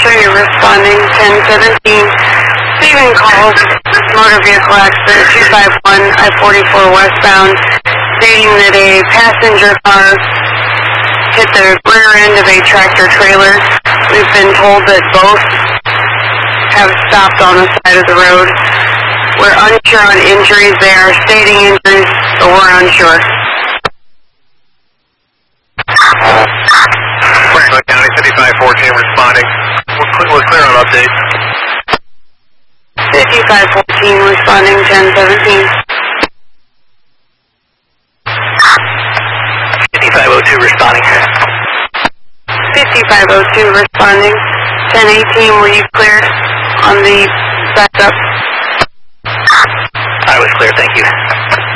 Kenosha, you're responding 1017. Stephen calls motor vehicle accident 251 I-44 westbound, stating that a passenger car hit the rear end of a tractor trailer. We've been told that both have stopped on the side of the road. We're unsure on injuries. They are stating injuries, but we're unsure. Franklin County 5514 responding. We're clear on update. 5514 responding 1017. 5502 responding. 5502 responding 1018. Were you cleared on the backup? I was clear, thank you.